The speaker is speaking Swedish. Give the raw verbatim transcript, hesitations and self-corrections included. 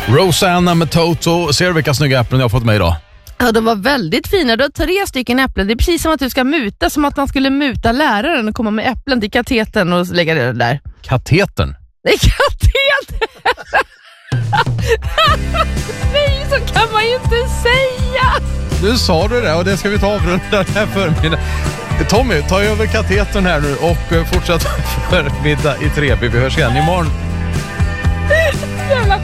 Rosanna med Toto. Ser du vilka snygga äpplen jag har fått med idag? Ja, de var väldigt fina. Du har tre stycken äpplen. Det är precis som att du ska muta, som att man skulle muta läraren och komma med äpplen till kateten och lägga det där. Katetern? Nej, katetern! Nej, så kan man ju inte säga! Nu sa du det och det ska vi ta avrunda den här förmiddagen. Tommy, ta över katetern här nu och fortsätt förmiddag i tre B. Vi hörs igen imorgon.